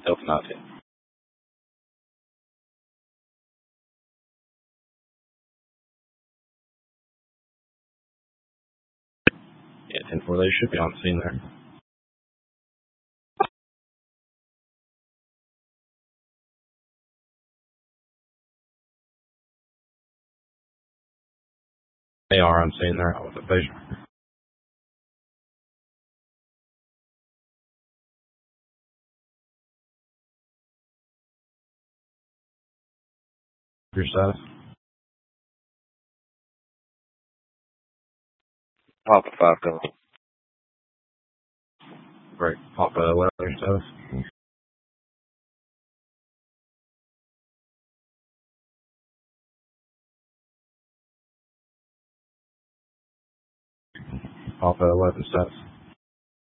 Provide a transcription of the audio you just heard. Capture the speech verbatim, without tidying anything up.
Delta nineteen. Yeah, ten four, they should be on scene there. They are on scene there with the vision. Your status? Papa five go. Great. Papa eleven, your status? Papa eleven status.